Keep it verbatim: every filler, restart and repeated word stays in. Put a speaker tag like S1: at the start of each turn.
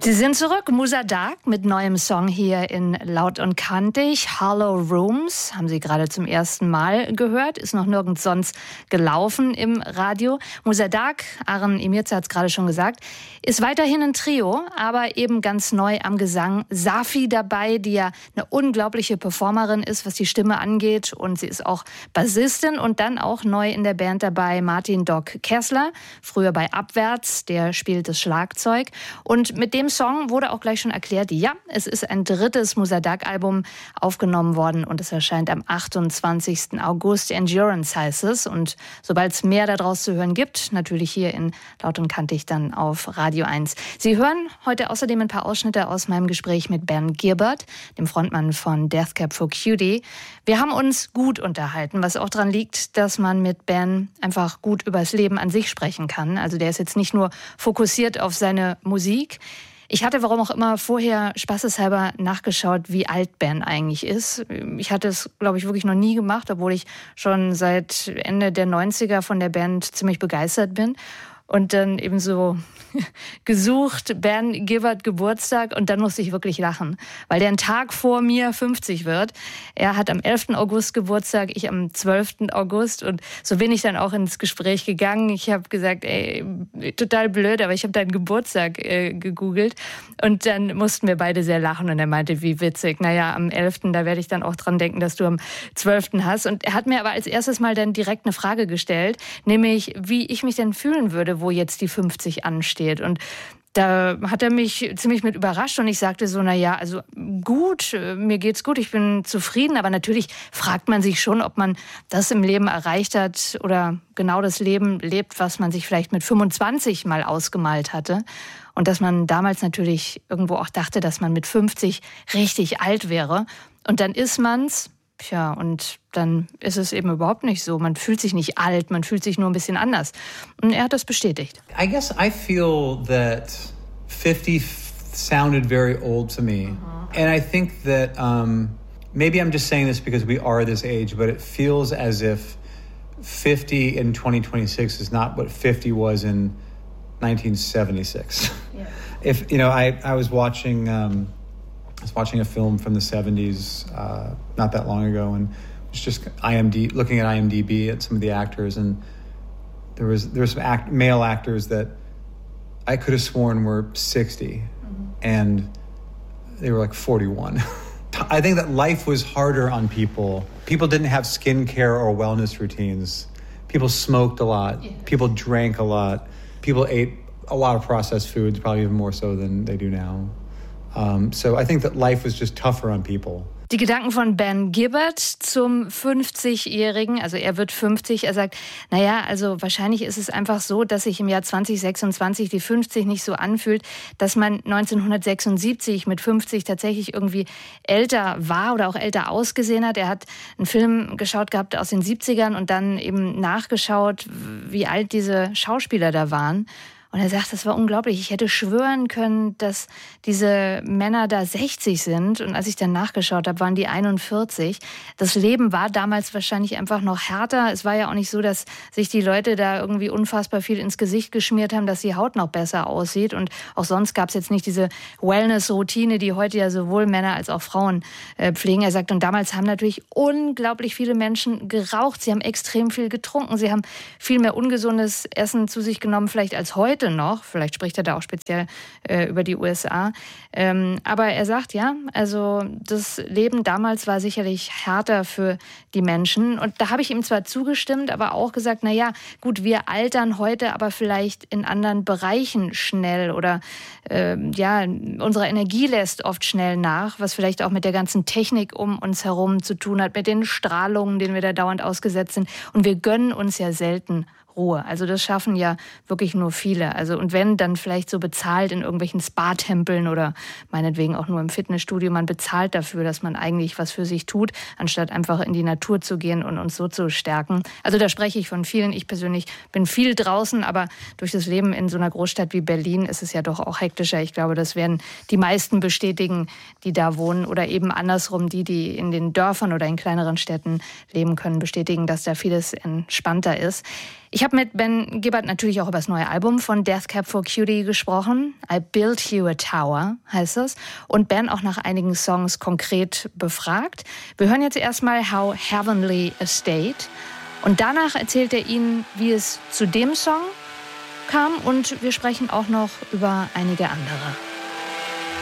S1: Sie sind zurück, Musa Dagh mit neuem Song hier in Laut und Kantig. Hollow Rooms haben Sie gerade zum ersten Mal gehört, ist noch nirgends sonst gelaufen im Radio. Musa Dagh, Aren Emirza hat es gerade schon gesagt, ist weiterhin ein Trio, aber eben ganz neu am Gesang. Safi dabei, die ja eine unglaubliche Performerin ist, was die Stimme angeht, und sie ist auch Bassistin. Und dann auch neu in der Band dabei Martin Doc Kessler, früher bei Abwärts, der spielt das Schlagzeug. Und mit dem Song wurde auch gleich schon erklärt, ja, es ist ein drittes Musa Dagh-Album aufgenommen worden und es erscheint am achtundzwanzigsten August. Endurance heißt es. Und sobald es mehr daraus zu hören gibt, natürlich hier in Laut und Kantig dann auf Radio eins. Sie hören heute außerdem ein paar Ausschnitte aus meinem Gespräch mit Ben Gibbard, dem Frontmann von Death Cab for Cutie. Wir haben uns gut unterhalten, was auch daran liegt, dass man mit Ben einfach gut über das Leben an sich sprechen kann. Also der ist jetzt nicht nur fokussiert auf seine Musik. Ich hatte, warum auch immer, vorher spaßeshalber nachgeschaut, wie alt Ben eigentlich ist. Ich hatte es, glaube ich, wirklich noch nie gemacht, obwohl ich schon seit Ende der neunziger von der Band ziemlich begeistert bin. Und dann eben so gesucht, Ben Gibbard Geburtstag, und dann musste ich wirklich lachen, weil der einen Tag vor mir fünfzig wird. Er hat am elften August Geburtstag, ich am zwölften August, und so bin ich dann auch ins Gespräch gegangen. Ich habe gesagt, ey, total blöd, aber ich habe deinen Geburtstag äh, gegoogelt, und dann mussten wir beide sehr lachen und er meinte, wie witzig. Naja, am elften, da werde ich dann auch dran denken, dass du am zwölften hast. Und er hat mir aber als erstes mal dann direkt eine Frage gestellt, nämlich wie ich mich denn fühlen würde, wo jetzt die fünfzig ansteht. Und da hat er mich ziemlich mit überrascht und ich sagte so, na ja, also gut, mir geht's gut, ich bin zufrieden, aber natürlich fragt man sich schon, ob man das im Leben erreicht hat oder genau das Leben lebt, was man sich vielleicht mit fünfundzwanzig mal ausgemalt hatte. Und dass man damals natürlich irgendwo auch dachte, dass man mit fünfzig richtig alt wäre. Und dann ist man's. Tja, und dann ist es eben überhaupt nicht so. Man fühlt sich nicht alt, man fühlt sich nur ein bisschen anders. Und er hat das bestätigt.
S2: I guess I feel that fifty sounded very old to me. Uh-huh. And I think that um, maybe I'm just saying this because we are this age, but it feels as if fifty in twenty twenty-six is not what fifty was in nineteen seventy-six. Yeah. If, you know, I, I was watching... Um, I was watching a film from the seventies uh, not that long ago, and was just I M D looking at I M D B at some of the actors, and there was there were some act, male actors that I could have sworn were sixty, mm-hmm. and they were like forty-one. I think that life was harder on people. People didn't have skincare or wellness routines. People smoked a lot. Yeah. People drank a lot. People ate a lot of processed foods, probably even more so than they do now. Um, so I think that life was just tougher on people.
S1: Die Gedanken von Ben Gibbard zum fünfzigjährigen, also er wird fünfzig, er sagt, naja, also wahrscheinlich ist es einfach so, dass sich im Jahr zwanzig sechsundzwanzig die fünfzig nicht so anfühlt, dass man neunzehnhundertsechsundsiebzig mit fünfzig tatsächlich irgendwie älter war oder auch älter ausgesehen hat. Er hat einen Film geschaut gehabt aus den siebzigern und dann eben nachgeschaut, wie alt diese Schauspieler da waren. Und er sagt, das war unglaublich. Ich hätte schwören können, dass diese Männer da sechzig sind. Und als ich dann nachgeschaut habe, waren die einundvierzig. Das Leben war damals wahrscheinlich einfach noch härter. Es war ja auch nicht so, dass sich die Leute da irgendwie unfassbar viel ins Gesicht geschmiert haben, dass die Haut noch besser aussieht. Und auch sonst gab es jetzt nicht diese Wellness-Routine, die heute ja sowohl Männer als auch Frauen äh, pflegen. Er sagt, und damals haben natürlich unglaublich viele Menschen geraucht. Sie haben extrem viel getrunken. Sie haben viel mehr ungesundes Essen zu sich genommen, vielleicht als heute noch. Vielleicht spricht er da auch speziell äh, über die U S A. Ähm, aber er sagt, ja, also das Leben damals war sicherlich härter für die Menschen. Und da habe ich ihm zwar zugestimmt, aber auch gesagt, na ja, gut, wir altern heute aber vielleicht in anderen Bereichen schnell oder äh, ja, unsere Energie lässt oft schnell nach, was vielleicht auch mit der ganzen Technik um uns herum zu tun hat, mit den Strahlungen, denen wir da dauernd ausgesetzt sind. Und wir gönnen uns ja selten Ruhe. Also das schaffen ja wirklich nur viele. Also und wenn, dann vielleicht so bezahlt in irgendwelchen Spa-Tempeln oder meinetwegen auch nur im Fitnessstudio. Man bezahlt dafür, dass man eigentlich was für sich tut, anstatt einfach in die Natur zu gehen und uns so zu stärken. Also da spreche ich von vielen. Ich persönlich bin viel draußen, aber durch das Leben in so einer Großstadt wie Berlin ist es ja doch auch hektischer. Ich glaube, das werden die meisten bestätigen, die da wohnen, oder eben andersrum, die, die in den Dörfern oder in kleineren Städten leben können, bestätigen, dass da vieles entspannter ist. Ich habe mit Ben Gibbard natürlich auch über das neue Album von Death Cab for Cutie gesprochen. I Built You a Tower heißt es. Und Ben auch nach einigen Songs konkret befragt. Wir hören jetzt erstmal How Heavenly a State. Und danach erzählt er Ihnen, wie es zu dem Song kam. Und wir sprechen auch noch über einige andere.